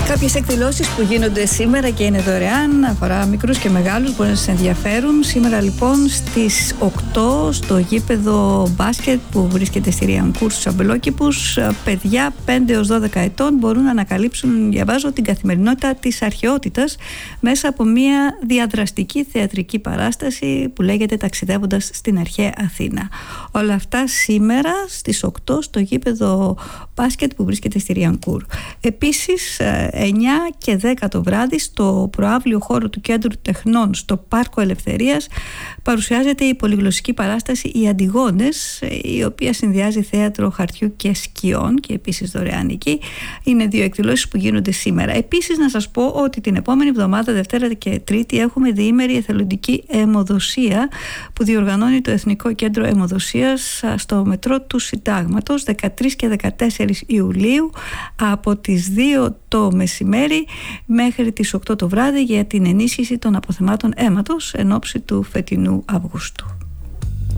Κάποιες εκδηλώσεις που γίνονται σήμερα και είναι δωρεάν, αφορά μικρούς και μεγάλους, μπορεί να σας ενδιαφέρουν. Σήμερα λοιπόν στις 8 στο γήπεδο μπάσκετ που βρίσκεται στη Ριανκούρ στους Αμπελόκηπους, παιδιά 5 έως 12 ετών μπορούν να ανακαλύψουν, διαβάζω, την καθημερινότητα της αρχαιότητας μέσα από μια διαδραστική θεατρική παράσταση που λέγεται «Ταξιδεύοντας στην αρχαία Αθήνα». Όλα αυτά σήμερα στις 8 στο γήπεδο μπάσκετ που βρίσκεται στη Ριανκούρ. Επίσης 9 και 10 το βράδυ στο προαύλιο χώρο του Κέντρου Τεχνών στο Πάρκο Ελευθερίας παρουσιάζεται η πολυγλωσσική παράσταση «Οι Αντιγόνες», η οποία συνδυάζει θέατρο χαρτιού και σκιών και επίσης δωρεάν εκεί. Είναι δύο εκδηλώσεις που γίνονται σήμερα. Επίσης να σας πω ότι την επόμενη εβδομάδα, Δευτέρα και Τρίτη, έχουμε διήμερη εθελοντική αιμοδοσία που διοργανώνει το Εθνικό Κέντρο Αιμοδοσίας στο μετρό του Συντάγματος 13 και 14 Ιουλίου από τις 2 το μεσημέρι μέχρι τις 8 το βράδυ για την ενίσχυση των αποθεμάτων αίματος εν ώψη του φετινού Αυγούστου.